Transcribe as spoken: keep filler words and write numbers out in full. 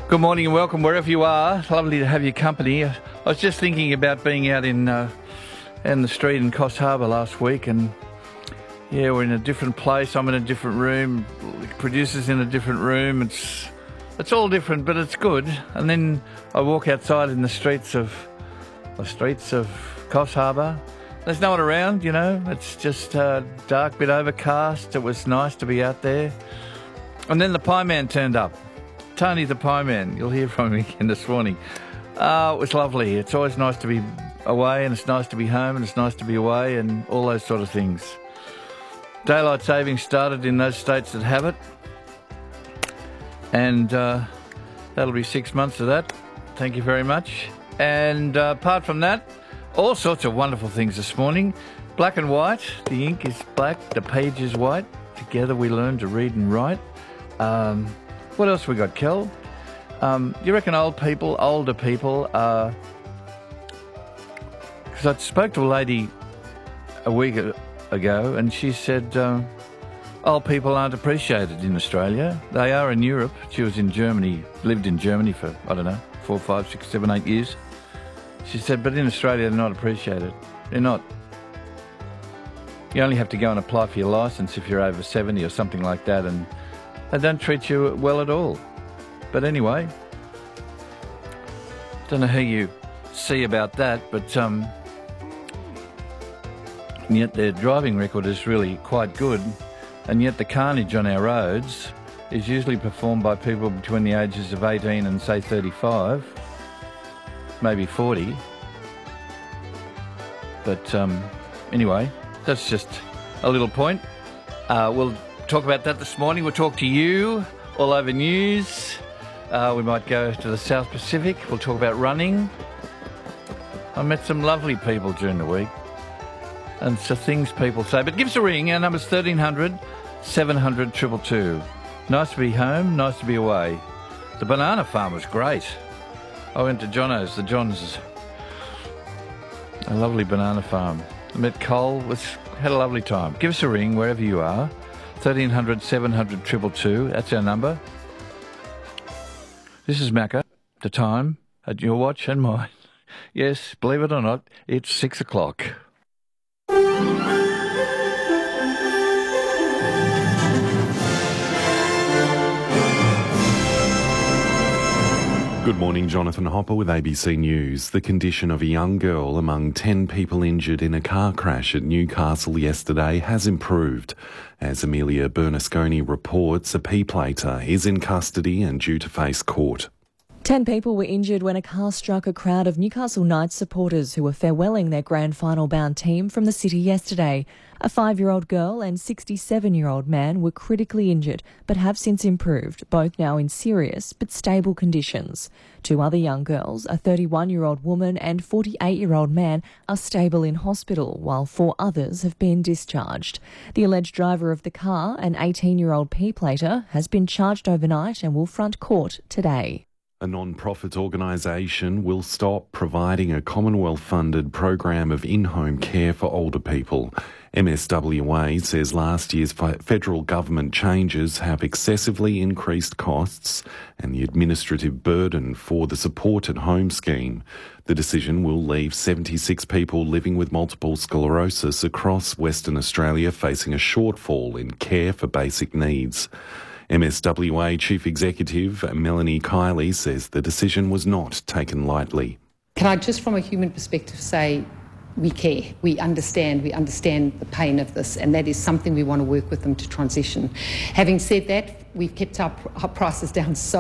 Good morning and welcome wherever you are. Lovely to have your company. I was just thinking about being out in uh, in the street in Coffs Harbour last week, and yeah, we're in a different place. I'm in a different room. The producer's in a different room. It's it's all different, but it's good. And then I walk outside in the streets of the streets of Coffs Harbour. There's no one around, you know. It's just uh, dark, bit overcast. It was nice to be out there. And then the Pie Man turned up. Tony the Pie Man. You'll hear from him again this morning. Uh, it was lovely. It's always nice to be away, and it's nice to be home, and it's nice to be away, and all those sort of things. Daylight savings started in those states that have it, and uh, that'll be six months of that. Thank you very much. And uh, apart from that, all sorts of wonderful things this morning. Black and white. The ink is black, the page is white. Together we learn to read and write. Um, what else we got, Kel? Um, you reckon old people, older people, because uh, I spoke to a lady a week ago, and she said um, old people aren't appreciated in Australia. They are in Europe. She was in Germany, lived in Germany for, I don't know, four, five, six, seven, eight years. She said, but in Australia they're not appreciated. They're not. You only have to go and apply for your licence if you're over seventy or something like that, and they don't treat you well at all. But anyway, don't know who you see about that, but um, and yet their driving record is really quite good, and yet the carnage on our roads is usually performed by people between the ages of eighteen and, say, thirty-five, maybe forty. But um, anyway, that's just a little point. Uh, we'll talk about that this morning. We'll talk to you all over news. Uh, we might go to the South Pacific. We'll talk about running. I met some lovely people during the week, and so things people say. But give us a ring. Our number's thirteen hundred, seven hundred, two two two. Nice to be home, nice to be away. The banana farm was great. I went to Jono's, the John's, a lovely banana farm. I met Cole, was, had a lovely time. Give us a ring wherever you are. thirteen hundred, seven hundred, two two two. That's our number. This is Macca. The time at your watch and mine. Yes, believe it or not, it's six o'clock. Good morning, Jonathan Hopper with A B C News. The condition of a young girl among ten people injured in a car crash at Newcastle yesterday has improved. As Amelia Bernasconi reports, a P-plater is in custody and due to face court. Ten people were injured when a car struck a crowd of Newcastle Knights supporters who were farewelling their grand final bound team from the city yesterday. A five-year-old girl and sixty-seven-year-old man were critically injured but have since improved, both now in serious but stable conditions. Two other young girls, a thirty-one-year-old woman and forty-eight-year-old man, are stable in hospital, while four others have been discharged. The alleged driver of the car, an eighteen-year-old P-plater, has been charged overnight and will front court today. A non-profit organisation will stop providing a Commonwealth-funded program of in-home care for older people. M S W A says last year's federal government changes have excessively increased costs and the administrative burden for the Support at Home scheme. The decision will leave seventy-six people living with multiple sclerosis across Western Australia facing a shortfall in care for basic needs. M S W A Chief Executive Melanie Kiley says the decision was not taken lightly. Can I just from a human perspective say we care, we understand, we understand the pain of this, and that is something we want to work with them to transition. Having said that, we've kept our, our prices down so